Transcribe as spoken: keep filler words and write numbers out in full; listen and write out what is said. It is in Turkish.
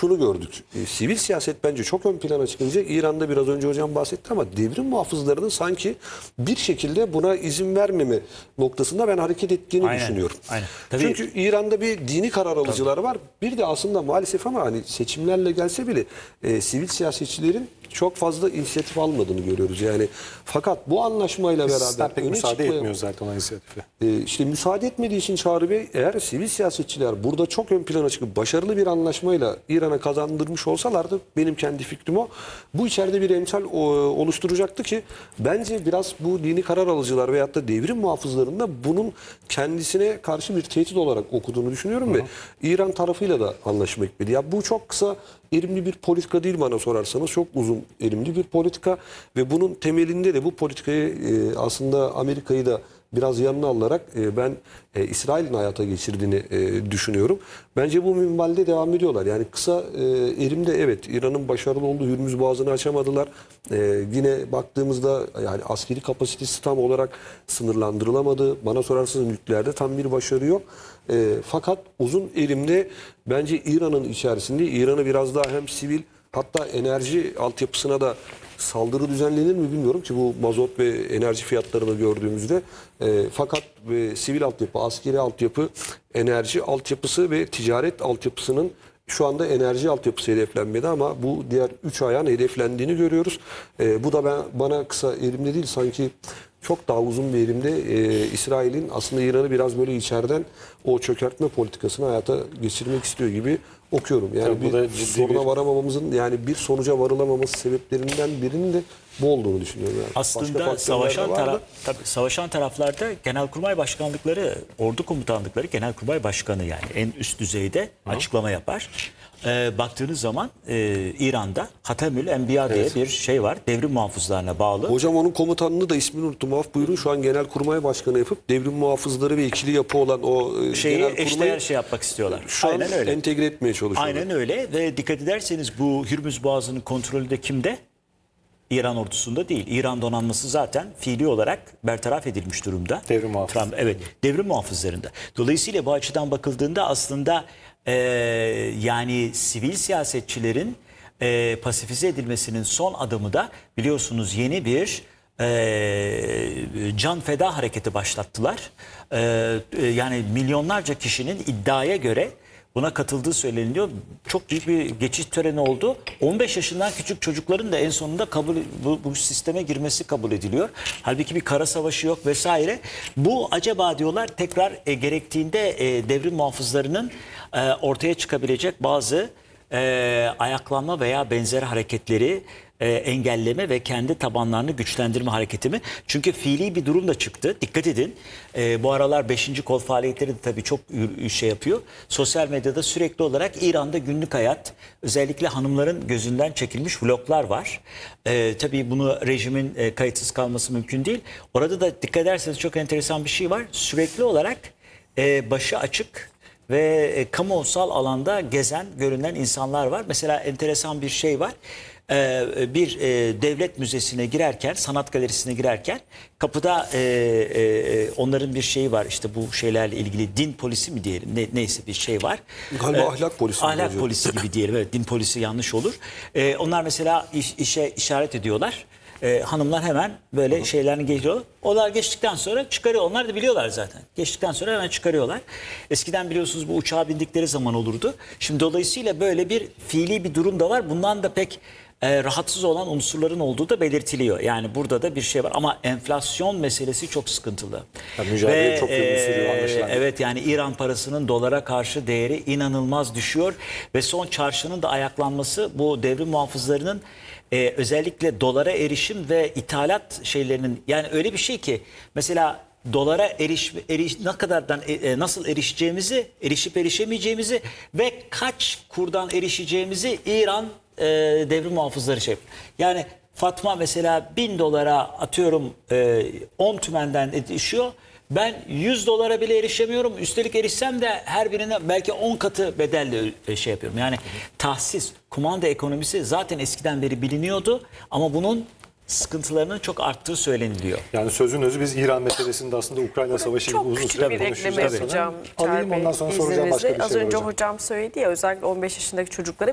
şunu gördük. E, sivil siyaset bence çok ön plana çıkınca İran'da biraz önce hocam bahsetti ama devrim muhafızlarının sanki bir şekilde buna izin vermeme noktasında ben hareket ettiğini Aynen, düşünüyorum. aynen. Tabii. Çünkü İran'da bir dini karar alıcılar var. Bir de aslında maalesef ama hani seçimlerle gelse bile e, sivil siyasetçilerin çok fazla inisiyatif almadığını görüyoruz. Yani fakat bu anlaşmayla Sistem beraber pek öne müsaade çıkmaya- etmiyor zaten o inisiyatife. Ee, işte müsaade etmediği için Çağrı Bey, eğer sivil siyasetçiler burada çok ön plana çıkıp başarılı bir anlaşmayla İran'a kazandırmış olsalardı, benim kendi fikrim o, bu içeride bir emsal o, oluşturacaktı ki bence biraz bu dini karar alıcılar veyahut da devrim muhafızlarının da bunun kendisine karşı bir tehdit olarak okuduğunu düşünüyorum ve İran tarafıyla da anlaşma etmedi. Ya bu çok kısa erimli bir politika değil bana sorarsanız, çok uzun erimli bir politika ve bunun temelinde de bu politikayı e, aslında Amerika'yı da biraz yanına alarak e, ben e, İsrail'in hayata geçirdiğini e, düşünüyorum. Bence bu minvalde devam ediyorlar. Yani kısa e, erimde evet İran'ın başarılı olduğu, Hürmüz Boğazı'nı açamadılar. E, yine baktığımızda yani askeri kapasitesi tam olarak sınırlandırılamadı. Bana sorarsanız nükleerde tam bir başarı yok. E, fakat uzun erimde bence İran'ın içerisinde İran'ı biraz daha hem sivil hatta enerji altyapısına da saldırı düzenlenir mi bilmiyorum ki bu mazot ve enerji fiyatlarını gördüğümüzde. E, fakat e, sivil altyapı, askeri altyapı, enerji altyapısı ve ticaret altyapısının şu anda enerji altyapısı hedeflenmedi ama bu diğer üç ayağın hedeflendiğini görüyoruz. E, bu da ben bana kısa erimde değil sanki çok daha uzun bir erimde e, İsrail'in aslında İran'ı biraz böyle içeriden o çökertme politikasını hayata geçirmek istiyor gibi okuyorum. Yani Tabii bu da bir ciddi soruna bir- varamamamızın, yani bir sonuca varılamaması sebeplerinden birinin de bu olduğunu düşünüyorum. Yani. Başka Aslında faktörler de savaşan var da. taraf tabii savaşan taraflarda Genelkurmay Başkanlıkları, ordu komutanlıkları Genelkurmay Başkanı yani en üst düzeyde açıklama yapar. Ee, baktığınız zaman e, İran'da Hatemül Enbiya diye Evet. bir şey var. Devrim muhafızlarına bağlı. Hocam onun komutanını da ismini unuttum. Af buyurun, şu an Genelkurmay Başkanı yapıp devrim muhafızları ve ikili yapı olan o e, Şeyi Genelkurmay'ı eşdeğer şey yapmak istiyorlar. şu Aynen an öyle. entegre etmeye çalışıyorlar. Aynen öyle ve dikkat ederseniz bu Hürmüz Boğazı'nın kontrolü de kimde? İran ordusunda değil. İran donanması zaten fiili olarak bertaraf edilmiş durumda. Devrim muhafız. Trump, evet, devrim muhafızlarında. Dolayısıyla bu açıdan bakıldığında aslında e, yani sivil siyasetçilerin e, pasifize edilmesinin son adımı da biliyorsunuz yeni bir e, can feda hareketi başlattılar. E, e, yani milyonlarca kişinin iddiaya göre buna katıldığı söyleniyor. Çok büyük bir geçiş töreni oldu. on beş yaşından küçük çocukların da en sonunda kabul bu, bu sisteme girmesi kabul ediliyor. Halbuki bir kara savaşı yok vesaire. Bu acaba diyorlar tekrar e, gerektiğinde e, devrim muhafızlarının e, ortaya çıkabilecek bazı e, ayaklanma veya benzeri hareketleri e, engelleme ve kendi tabanlarını güçlendirme hareketi mi? Çünkü fiili bir durum da çıktı. Dikkat edin. E, bu aralar beşinci kol faaliyetleri de tabii çok şey yapıyor. Sosyal medyada sürekli olarak İran'da günlük hayat, özellikle hanımların gözünden çekilmiş vloglar var. E, tabii bunu rejimin e, kayıtsız kalması mümkün değil. Orada da dikkat ederseniz çok enteresan bir şey var. Sürekli olarak e, başı açık ve e, kamusal alanda gezen, görünen insanlar var. Mesela enteresan bir şey var. Ee, bir e, devlet müzesine girerken, sanat galerisine girerken kapıda e, e, onların bir şeyi var. İşte bu şeylerle ilgili din polisi mi diyelim, ne, neyse bir şey var. Galiba ahlak polisi mi Ahlak hocam? polisi gibi diyelim. Evet, din polisi yanlış olur. Ee, onlar mesela iş, işe işaret ediyorlar. Ee, hanımlar hemen böyle Hı. şeylerini geçiyor. Onlar geçtikten sonra çıkarıyor. Onlar da biliyorlar zaten. Geçtikten sonra hemen çıkarıyorlar. Eskiden biliyorsunuz bu uçağa bindikleri zaman olurdu. Şimdi dolayısıyla böyle bir fiili bir durum da var. Bundan da pek e, rahatsız olan unsurların olduğu da belirtiliyor. Yani burada da bir şey var. Ama enflasyon meselesi çok sıkıntılı. Ya mücadele Ve, çok uzun sürüyor anlaşılan. Evet, yani İran parasının dolara karşı değeri inanılmaz düşüyor. Ve son çarşının da ayaklanması bu devrim muhafızlarının Ee, özellikle dolara erişim ve ithalat şeylerinin, yani öyle bir şey ki mesela dolara eriş, eriş ne kadardan e, nasıl erişeceğimizi, erişip erişemeyeceğimizi ve kaç kurdan erişeceğimizi İran e, devrim muhafızları şey. Yani Fatma mesela bin dolara atıyorum e, on tümenden erişiyor. Ben yüz dolara bile erişemiyorum. Üstelik erişsem de her birine belki on katı bedelle şey yapıyorum. Yani tahsis, kumanda ekonomisi zaten eskiden beri biliniyordu. Ama bunun sıkıntılarının çok arttığı söyleniliyor. Yani sözün özü biz İran meselesinde aslında Ukrayna Savaşı gibi Çok uzun küçük süre bir konuşacağız. ekleme yapacağım. Alayım ondan sonra soracağım başka bir şey Az var önce hocam. hocam söyledi ya, özellikle on beş yaşındaki çocuklara